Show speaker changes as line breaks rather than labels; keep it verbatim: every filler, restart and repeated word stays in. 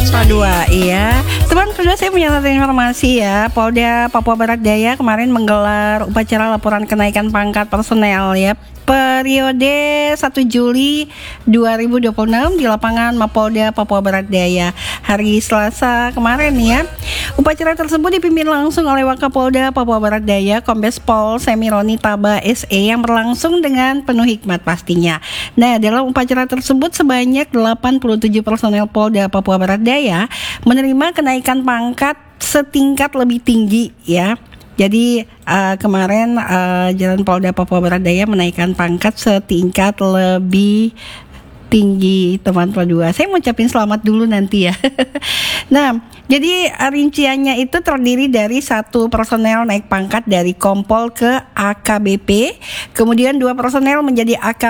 Dua, iya. Teman kedua saya punya satu informasi ya. Polda Papua Barat Daya kemarin menggelar upacara laporan kenaikan pangkat personel ya. Periode satu Juli dua ribu dua puluh enam di lapangan Mapolda Papua Barat Daya hari Selasa kemarin ya. Upacara tersebut dipimpin langsung oleh Wakapolda Papua Barat Daya Kombes Pol Semironi Taba S E yang berlangsung dengan penuh hikmat pastinya. Nah, dalam upacara tersebut sebanyak delapan puluh tujuh personel Polda Papua Barat Daya menerima kenaikan pangkat setingkat lebih tinggi ya. Jadi uh, kemarin uh, Jalan Polda Papua Barat Daya menaikkan pangkat setingkat lebih tinggi teman dua. Saya mau ucapin selamat dulu nanti ya. Nah, jadi rinciannya itu terdiri dari satu personel naik pangkat dari Kompol ke A K B P, kemudian dua personel menjadi A K